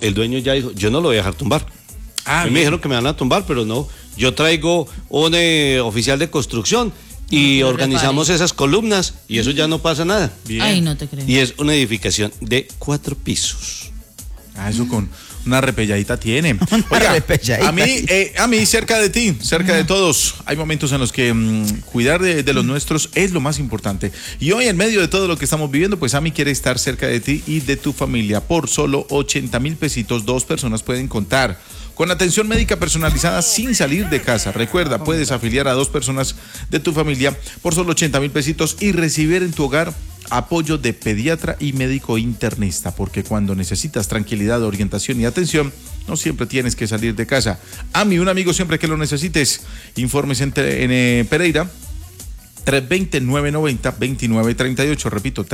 el dueño ya dijo, yo no lo voy a dejar tumbar. A mí me dijeron que me van a tumbar, pero no. Yo traigo un oficial de construcción y organizamos esas columnas y eso ya no pasa nada. Bien. Ay, no te creo. Y es una edificación de 4 pisos. Eso con una repelladita tiene. Oiga, a mí cerca de ti, cerca de todos, hay momentos en los que cuidar de los nuestros es lo más importante. Y hoy, en medio de todo lo que estamos viviendo, pues AMI quiere estar cerca de ti y de tu familia. Por solo 80,000 pesitos, 2 personas pueden contar con atención médica personalizada sin salir de casa. Recuerda, puedes afiliar a 2 personas de tu familia por solo 80,000 pesitos y recibir en tu hogar apoyo de pediatra y médico internista, porque cuando necesitas tranquilidad, orientación y atención, no siempre tienes que salir de casa. AMI, un amigo siempre que lo necesites. Informes en Pereira, 320-990-2938. Repito,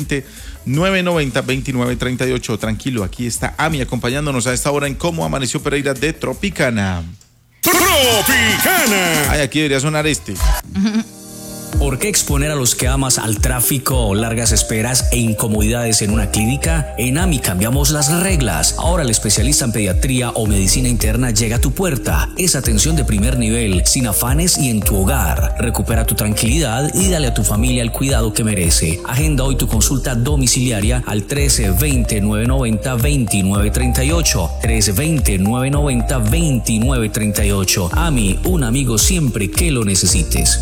320-990-2938. Tranquilo, aquí está AMI acompañándonos a esta hora en Cómo Amaneció Pereira de Tropicana. ¡Tropicana! Ay, aquí debería sonar este. ¿Por qué exponer a los que amas al tráfico, largas esperas e incomodidades en una clínica? En AMI cambiamos las reglas. Ahora el especialista en pediatría o medicina interna llega a tu puerta. Es atención de primer nivel, sin afanes y en tu hogar. Recupera tu tranquilidad y dale a tu familia el cuidado que merece. Agenda hoy tu consulta domiciliaria al 1320-990-2938. 1320-990-2938. AMI, un amigo siempre que lo necesites.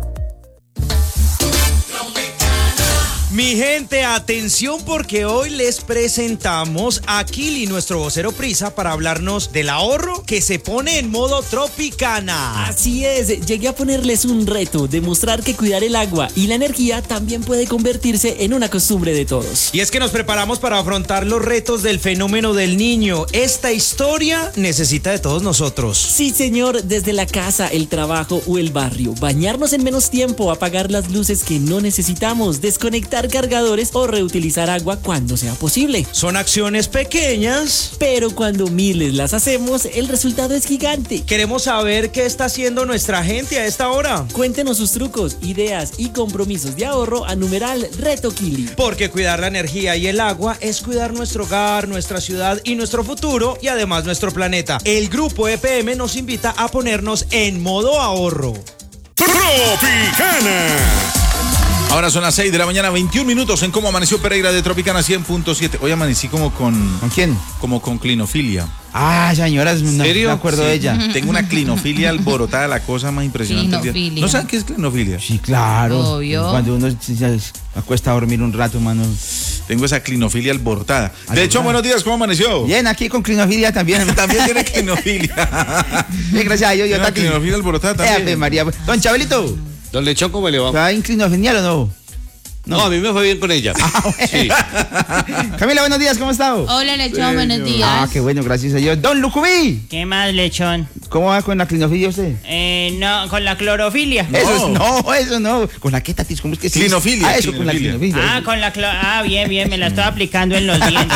Mi gente, atención porque hoy les presentamos a Kili, nuestro vocero Prisa, para hablarnos del ahorro que se pone en modo Tropicana. Así es, llegué a ponerles un reto, demostrar que cuidar el agua y la energía también puede convertirse en una costumbre de todos. Y es que nos preparamos para afrontar los retos del fenómeno del niño. Esta historia necesita de todos nosotros. Sí, señor, desde la casa, el trabajo o el barrio. Bañarnos en menos tiempo, apagar las luces que no necesitamos, desconectar cargadores o reutilizar agua cuando sea posible. Son acciones pequeñas, pero cuando miles las hacemos, el resultado es gigante. Queremos saber qué está haciendo nuestra gente a esta hora. Cuéntenos sus trucos, ideas y compromisos de ahorro a numeral Reto Kili. Porque cuidar la energía y el agua es cuidar nuestro hogar, nuestra ciudad y nuestro futuro, y además nuestro planeta. El grupo EPM nos invita a ponernos en modo ahorro. Tropicana. Ahora son las 6 de la mañana, 21 minutos en Cómo Amaneció Pereira de Tropicana 100.7. Hoy amanecí como con... ¿Con quién? Como con clinofilia. Ah, señoras, no me acuerdo de ella. Tengo una clinofilia alborotada, la cosa más impresionante. Clinofilia. ¿No saben qué es clinofilia? Sí, claro. Obvio. Cuando uno se acuesta a dormir un rato, mano. Tengo esa clinofilia alborotada. De hecho, buenos días, ¿cómo amaneció? Bien, aquí con clinofilia también. También tiene clinofilia. Bien, gracias a Dios, yo Tiene también. clinofilia alborotada también. María. Don Chabelito, Don Lechón, ¿cómo le va? ¿está en clinofilia o no? No, a mí me fue bien con ella. Sí. Camila, buenos días, ¿cómo está? Hola, Lechón, buenos días. Ah, qué bueno, gracias a Dios. Don Lucubí, ¿Qué más, Lechón? ¿cómo va con la clinofilia usted? No, con la clorofilia. Eso no. ¿Con la qué, Tatis? ¿Cómo es que se dice? Clinofilia, Ah, eso, con la clinofilia. clinofilia. Con la bien, me la estoy aplicando en los dientes.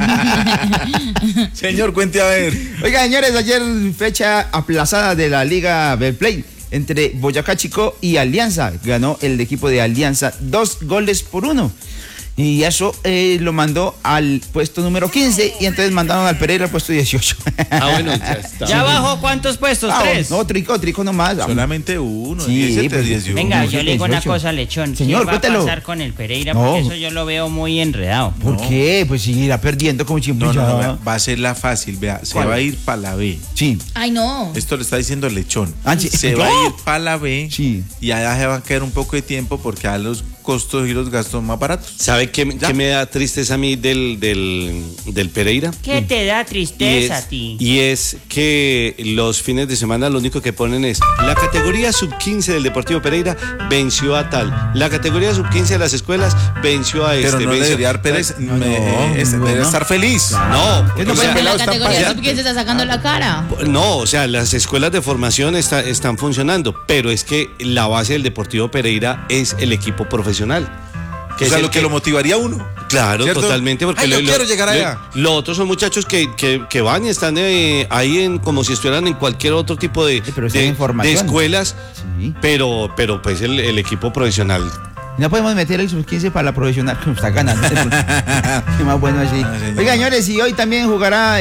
Señor, cuente a ver. Oiga, señores, ayer fecha aplazada de la Liga Betplay entre Boyacá Chico y Alianza. Ganó el equipo de Alianza 2-1. Y eso lo mandó al puesto número 15 y entonces mandaron al Pereira al puesto 18. Ah, bueno, ya está. ¿Ya bajó cuántos puestos? ¿3? No, trico nomás. Solamente uno, Sí, 17, pues, 18. Venga, yo le digo una 18. cosa, Lechón. Señor, ¿Qué va cuéntelo. a pasar con el Pereira? No. Porque eso yo lo veo muy enredado. ¿Por qué? Pues seguirá perdiendo como siempre. No, ya. vea, va a ser la fácil, vea, se ¿Cuál? va a ir para la B. Sí. Ay, no. Esto lo está diciendo el Lechón. Ah, sí. Se va a ir para la B Sí. y allá se va a quedar un poco de tiempo porque a los costos y los gastos más baratos. ¿Sabe qué me da tristeza a mí del Pereira? ¿Qué te da tristeza a es, ti? y es que los fines de semana lo único que ponen es la categoría sub-15 del Deportivo Pereira venció a tal, la categoría sub-15 de las escuelas venció a este. Pero no venció, debería dar Pérez, debería estar feliz. No, ¿Qué no o puede sea, Pero la está categoría paseando. sub-15 se está sacando la cara. no, o sea, las escuelas de formación están funcionando, pero es que la base del Deportivo Pereira es el equipo profesional. O sea, es el lo que lo motivaría a uno. Claro, ¿cierto? totalmente. Porque Ay, yo quiero llegar allá. Los otros son muchachos que van y están ahí como si estuvieran en cualquier otro tipo de, pero están en formación. de escuelas, Sí. pero pues el equipo profesional. No podemos meter el sub-15 para la profesional, como está ganando. Qué más bueno así. señor. Oiga, señores, y hoy también jugará